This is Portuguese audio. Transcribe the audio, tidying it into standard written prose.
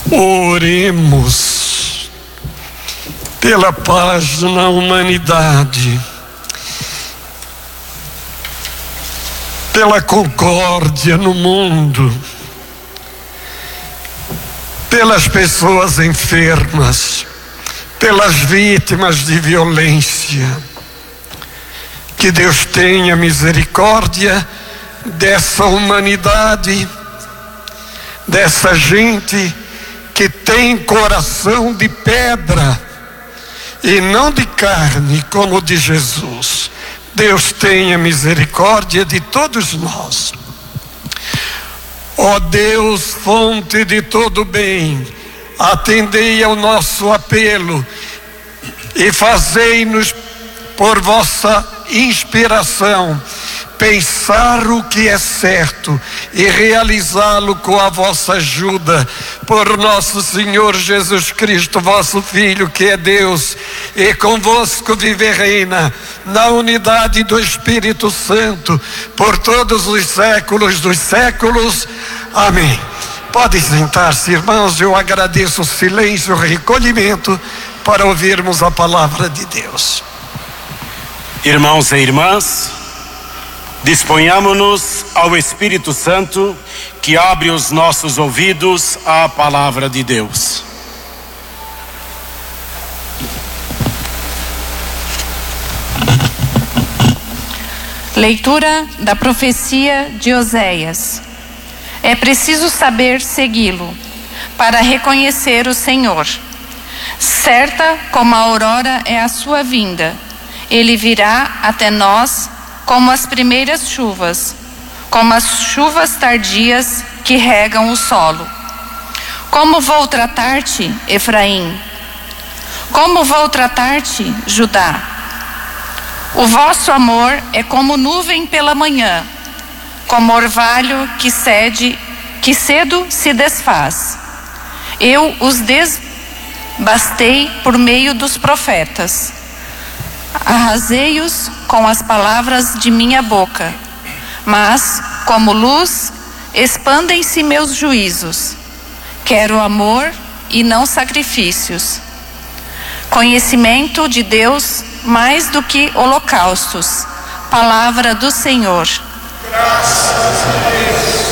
Oremos pela paz na humanidade, pela concórdia no mundo, pelas pessoas enfermas, pelas vítimas de violência. Que Deus tenha misericórdia dessa humanidade, dessa gente que tem coração de pedra e não de carne, como o de Jesus. Deus tenha misericórdia de todos nós. Ó Deus, fonte de todo bem, atendei ao nosso apelo e fazei-nos, por vossa inspiração, pensar o que é certo e realizá-lo com a vossa ajuda, por nosso Senhor Jesus Cristo, vosso Filho, que é Deus, e convosco vive e reina na unidade do Espírito Santo, por todos os séculos dos séculos. Amém. Podem sentar-se, irmãos. Eu agradeço o silêncio e o recolhimento para ouvirmos a palavra de Deus. Irmãos e irmãs, disponhamo-nos ao Espírito Santo que abre os nossos ouvidos à palavra de Deus. Leitura da profecia de Oséias. É preciso saber segui-lo para reconhecer o Senhor. Certa como a aurora é a sua vinda. Ele virá até nós como as primeiras chuvas, como as chuvas tardias que regam o solo. Como vou tratar-te, Efraim? Como vou tratar-te, Judá? O vosso amor é como nuvem pela manhã, como orvalho que cedo se desfaz. Eu os desbastei por meio dos profetas. Arrasei-os com as palavras de minha boca, mas, como luz, expandem-se meus juízos. Quero amor e não sacrifícios. Conhecimento de Deus mais do que holocaustos. Palavra do Senhor. Graças a Deus.